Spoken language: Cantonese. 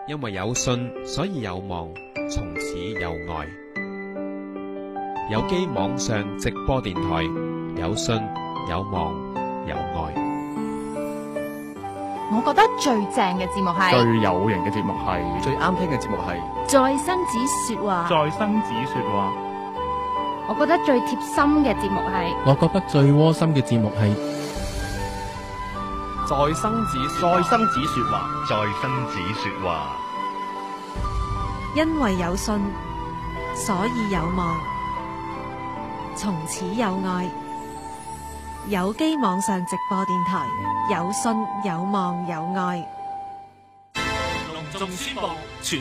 因為有信，所以有望，從此有愛。有機網上直播電台，有信，有望，有愛。 我覺得最正嘅節目係最有型嘅節目係最啱聽嘅節目係在生子說話。 在生子說話。 我覺得最貼心嘅節目係我覺得最窩心嘅節目係在生子說話， 在生子說話。 因為有信，所以有望，從此有愛。有機網上直播電台，有信有望有愛。 隆重宣布